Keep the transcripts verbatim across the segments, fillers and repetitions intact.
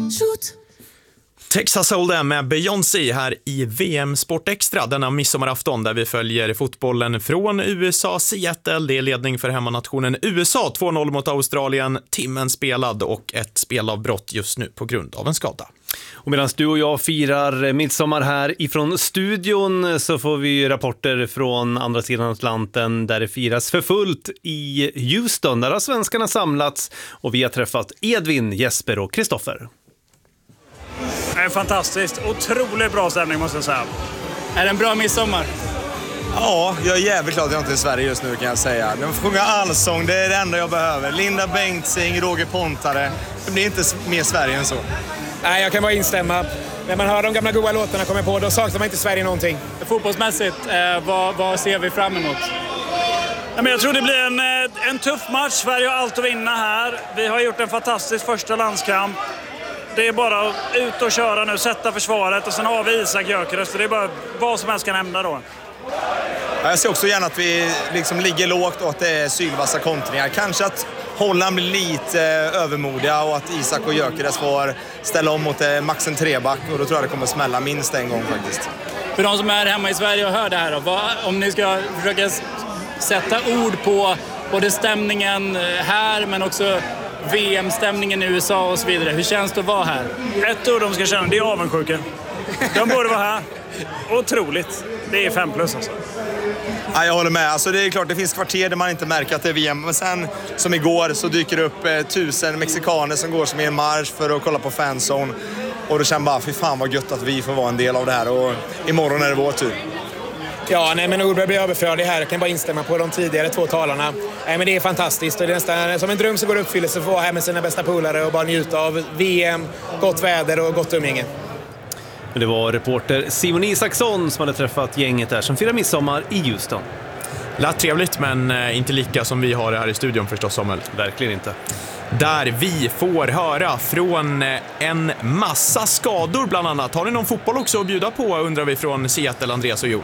Texas Hold'em med Beyoncé här i V M Sport Extra denna midsommarafton där vi följer fotbollen från U S A, Seattle. Det är ledning för hemmanationen U S A, två noll mot Australien, timmen spelad och ett spelavbrott just nu på grund av en skada. Och medan du och jag firar midsommar här ifrån studion så får vi rapporter från andra sidan Atlanten där det firas för fullt i Houston. Där har svenskarna samlats och vi har träffat Edvin, Jesper och Kristoffer. Det är fantastiskt. Otroligt bra stämning måste jag säga. Är det en bra midsommar? Ja, jag är jävligt glad att jag inte är i Sverige just nu kan jag säga. De får sjunga allsång, det är det enda jag behöver. Linda Bengtzing, Roger Pontare. Det blir inte mer Sverige än så. Nej, jag kan bara instämma. När man hör de gamla goda låtarna komma på, då saknar man inte Sverige någonting. Fotbollsmässigt, eh, vad, vad ser vi fram emot? Ja, men jag tror det blir en, en tuff match. Sverige har allt att vinna här. Vi har gjort en fantastisk första landskamp. Det är bara ut och köra nu, sätta försvaret och sen har vi Isak Gyökeres. Så det är bara vad som helst kan hända då. Jag ser också gärna att vi liksom ligger lågt och att det är sylvassa kontringar. Kanske att Holland blir lite övermodiga och att Isak och Gyökeres får ställa om mot max en treback. Och då tror jag det kommer smälla minst en gång faktiskt. För de som är hemma i Sverige och hör det här då, vad, om ni ska försöka sätta ord på både stämningen här men också V M-stämningen i U S A och så vidare. Hur känns det att vara här? Ett ord de ska känna, det är avundsjuka. De borde vara här. Otroligt. Det är fem plus alltså. Ja, jag håller med. Alltså, det är klart det finns kvarter där man inte märker att det är V M. Men sen, som igår, så dyker det upp eh, tusen mexikaner som går som i en marsch för att kolla på fanzone. Och då känner bara, fy fan vad gött att vi får vara en del av det här. Och imorgon är det vår tur. Ja, nej, men ord blir överflödig här. Jag kan bara instämma på de tidigare två talarna. Nej, men det är fantastiskt. Och det är nästan som en dröm som går uppfyllelse för att vara här med sina bästa polare och bara njuta av V M, gott väder och gott umgänge. Det var reporter Simon Isaksson som hade träffat gänget där som firar midsommar i Houston. Lät trevligt men inte lika som vi har det här i studion förstås, Samuel. Verkligen inte. Där vi får höra från en massa skador bland annat. Har ni någon fotboll också att bjuda på, undrar vi från Seattle, Andreas och Jon?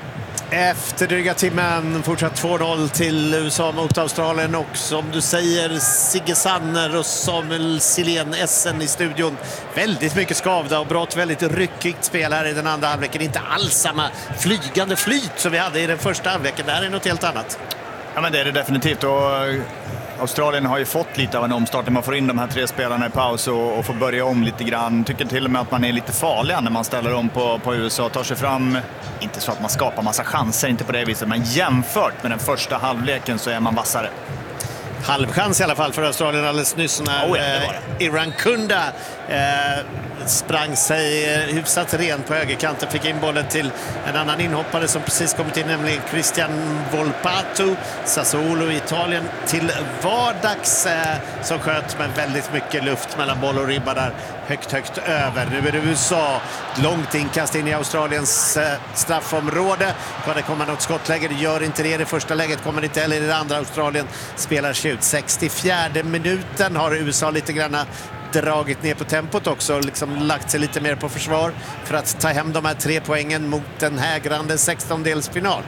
Efter dryga timmen fortsatt två noll till U S A mot Australien och som du säger Sigge Sanner och Samuel Silén Essen i studion. Väldigt mycket skavda och brott, väldigt ryckigt spel här i den andra halvleken. Inte alls samma flygande flyt som vi hade i den första halvleken. Det här är något helt annat. Ja, men det är det definitivt och Australien har ju fått lite av en omstart när man får in de här tre spelarna i paus och, och får börja om lite grann. Tycker till och med att man är lite farliga när man ställer om på, på U S A. Tar sig fram, inte så att man skapar massa chanser, inte på det viset, men jämfört med den första halvleken så är man vassare. Halvchans i alla fall för Australien alldeles nyss när oh ja, det var det. eh, Irankunda eh, sprang sig eh, hyfsat rent på högerkanten, fick in bollen till en annan inhoppare som precis kommit in, nämligen Christian Volpato, Sassuolo i Italien till vardags eh, som sköt med väldigt mycket luft mellan boll och ribba där, högt högt över. Nu är det U S A, långt inkast in i Australiens eh, straffområde. Kan det komma något skottläge? Det gör inte det i det första läget, kommer det inte heller i det andra. Australien spelar sig ut. sextiofjärde minuten har U S A lite grann dragit ner på tempot också och liksom lagt sig lite mer på försvar för att ta hem de här tre poängen mot den hägrande sextondelsfinal.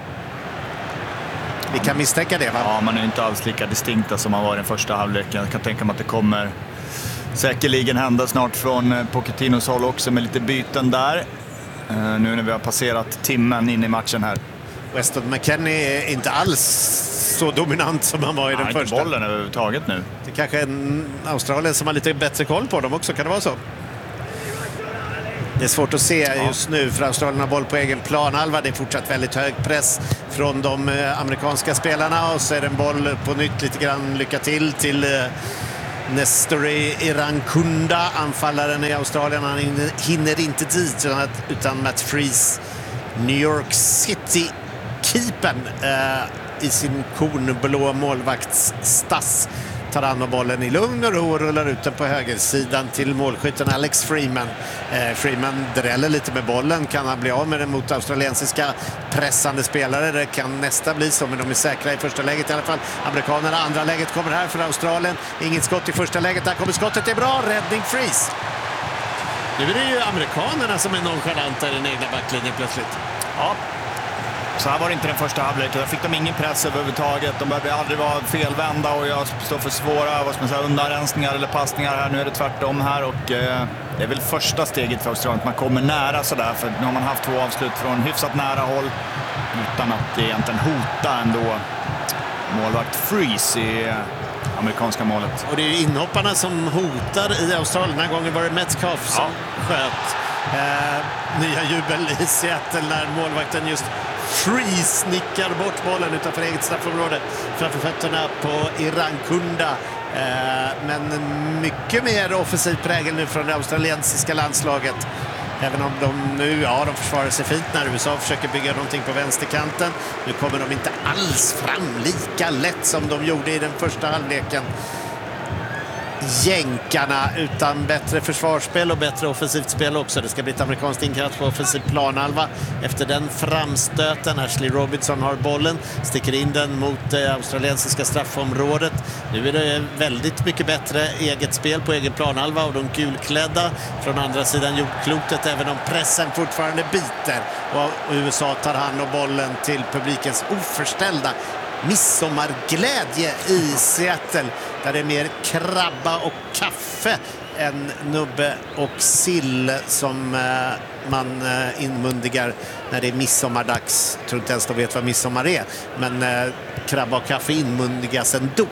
Vi kan misstänka det, va? Ja, man är inte alls lika distinkta som man var i den första halvleken. Jag kan tänka mig att det kommer säkerligen hända snart från Pochettinos håll också med lite byten där. Uh, nu när vi har passerat timmen in i matchen här. Weston McKennie är inte alls så dominant som han var i den Nej, första. Inte bollen överhuvudtaget nu. Det är kanske en Australien som har lite bättre koll på dem också, kan det vara så? Det är svårt att se just nu för Australien har boll på egen planhalva. Det är fortsatt väldigt hög press från de amerikanska spelarna och så är det en boll på nytt lite grann, lycka till till Nestori Irankunda, anfallaren i Australien. Han hinner inte dit utan Matt Freese, New York City keepern eh, i sin kornblå målvaktsstass tar an om bollen i lugn och ro och rullar ut den på högersidan till målskytten Alex Freeman. Eh, Freeman dräller lite med bollen. Kan han bli av med den mot australiensiska pressande spelare? Det kan nästa bli så, men de är säkra i första läget i alla fall. Amerikanerna, andra läget kommer här för Australien. Inget skott i första läget. Där kommer skottet, det är bra. Räddning Freeze. Nu är det ju amerikanerna som är nonchalanta i den egna backlinjen plötsligt. Ja. Så här var det inte den första halvleken. Där fick de ingen press överhuvudtaget. De behövde aldrig vara felvända och jag står för svåra vad ska man säga, undanrensningar eller passningar här. Nu är det tvärtom här och eh, det är väl första steget för Australien att man kommer nära sådär. För nu har man haft två avslut från hyfsat nära håll utan att det egentligen hota ändå målvakt Freeze i eh, amerikanska målet. Och det är ju inhopparna som hotar i Australien. Den här gången var det Metcalf som ja. sköt. Eh, nya jubel i Seattle när målvakten just Freeze nickar bort bollen utanför eget straffområde framför fötterna på Irankunda. Eh, men mycket mer offensiv prägel nu från det australiensiska landslaget. Även om de nu, ja, de försvarar sig fint när U S A försöker bygga någonting på vänsterkanten. Nu kommer de inte alls fram lika lätt som de gjorde i den första halvleken. Jänkarna, utan bättre försvarsspel och bättre offensivt spel också. Det ska bli ett amerikanskt inkast på offensiv planhalva. Efter den framstöten, Ashley Robinson har bollen, sticker in den mot det australiensiska straffområdet. Nu är det väldigt mycket bättre eget spel på egen planhalva och de gulklädda från andra sidan jordklotet, även om pressen fortfarande biter. Och U S A tar hand om bollen till publikens oförställda midsommarglädje i Seattle, där det är mer krabba och kaffe än nubbe och sill som eh, man eh, inmundigar när det är midsommardags. Jag tror inte ens de vet vad midsommar är, men eh, krabba och kaffe inmundigas ändå.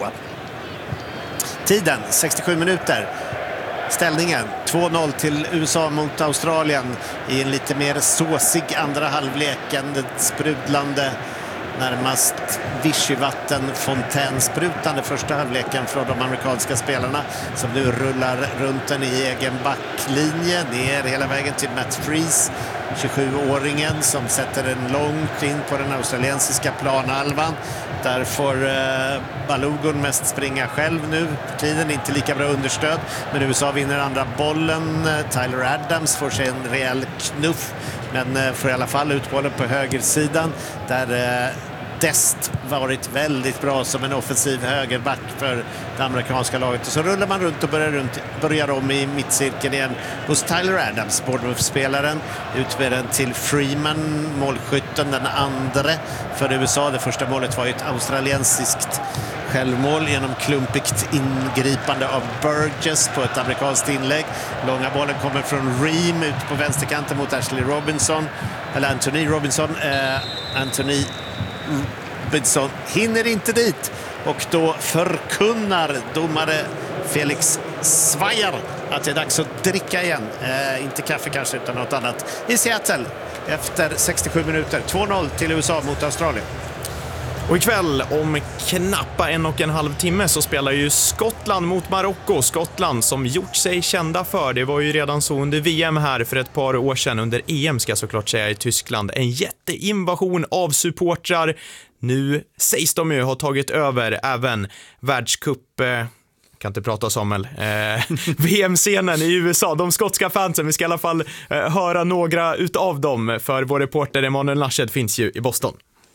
Tiden sextiosju minuter. Ställningen två noll till U S A mot Australien i en lite mer såsig andra halvlek än det sprudlande, närmast vichyvatten fontänsprutande första halvleken från de amerikanska spelarna som nu rullar runt den i egen backlinje ner hela vägen till Matt Freeze, tjugosjuåringen som sätter en långt in på den australiensiska planhalvan. Där får eh, Balogun mest springa själv nu för tiden, inte lika bra understöd, men U S A vinner andra bollen. Tyler Adams får sig en rejäl knuff, men eh, får i alla fall ut bollen på högersidan där eh, Dest varit väldigt bra som en offensiv högerback för det amerikanska laget. Och så rullar man runt och börjar, runt, börjar om i mittcirkeln igen hos Tyler Adams, Bournemouth-spelaren. Ut med den till Freeman, målskytten, den andra för U S A. Det första målet var ju ett australiensiskt självmål genom klumpigt ingripande av Burgess på ett amerikanskt inlägg. Långa bollen kommer från Ream ut på vänsterkanten mot Ashley Robinson, eller Anthony Robinson. Eh, Anthony Robinson hinner inte dit och då förkunnar domare Felix Svajar att det är dags att dricka igen. Eh, inte kaffe kanske utan något annat i Seattle efter sextiosju minuter. två noll till U S A mot Australien. Och ikväll om knappa en och en halv timme så spelar ju Skottland mot Marocko. Skottland som gjort sig kända för, det var ju redan så under V M här för ett par år sedan, under E M ska jag såklart säga, i Tyskland. En jätteinvasion av supportrar. Nu sägs de ju ha tagit över även världscup... Eh, kan inte prata Samuel. Eh, V M-scenen i U S A, de skotska fansen, vi ska i alla fall eh, höra några utav dem, för vår reporter Emanuel Nashed finns ju i Boston.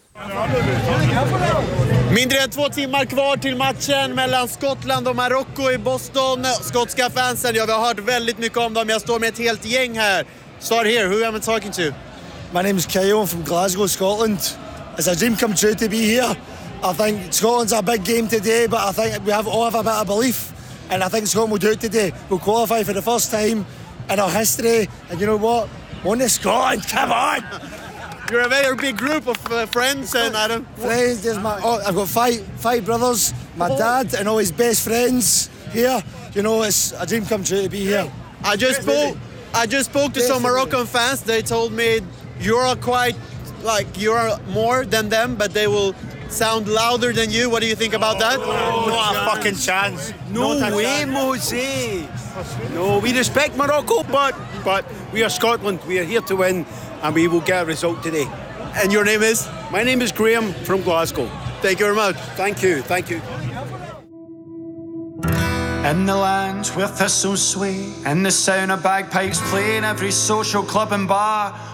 Mindre än två timmar kvar till matchen mellan Skottland och Marocko i Boston. Skotska fansen, ja, vi har hört väldigt mycket om dem. Jag står med ett helt gäng här. Start here, who am I talking to? My name is Kyle, I'm from Glasgow, Scotland. It's a dream come true to be here. I think Scotland's a big game today, but I think we have all have a bit of belief, and I think Scotland will do it today. We'll qualify for the first time in our history, and you know what? On to Scotland, come on! You're a very big group of uh, friends, and Adam. Friends, there's my. Oh, I've got five five brothers, my dad, and all his best friends here. You know, it's a dream come true to be here. I just spoke. I just spoke to some Moroccan fans. They told me you're quite like you're more than them, but they will sound louder than you. What do you think about that? Oh, not a fucking chance. No way, Mose. No, we respect Morocco, but but we are Scotland. We are here to win, and we will get a result today. And your name is? My name is Graham from Glasgow. Thank you very much. Thank you, thank you. In the lands where thistles sway, and the sound of bagpipes play in every social club and bar.